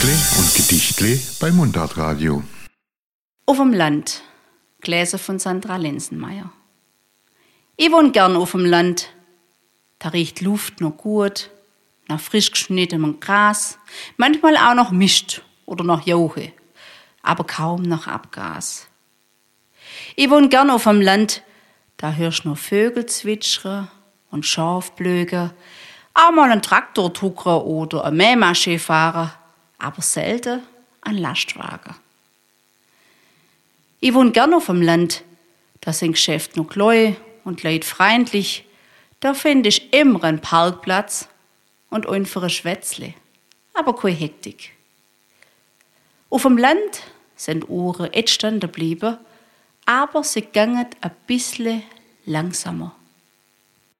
Märkle und Gedichtle bei Mundartradio. Auf dem Land. Gläser von Sandra Lenzenmeier. Ich wohne gern auf dem Land. Da riecht Luft noch gut, nach frisch geschnittenem Gras, manchmal auch noch Mist oder noch Jauche, aber kaum noch Abgas. Ich wohne gern auf dem Land. Da hörst du noch Vögel zwitschern und Schafblöge, auch mal einen Traktor tuckern oder eine Mähmaschine fahren, aber selten ein Lastwagen. Ich wohne gern auf dem Land, da sind Geschäfte noch gläu und leidfreundlich, da find ich immer einen Parkplatz und einfach ein Schwätzle, aber keine Hektik. Auf dem Land sind Uhren stehen geblieben, aber sie gingen ein bisschen langsamer.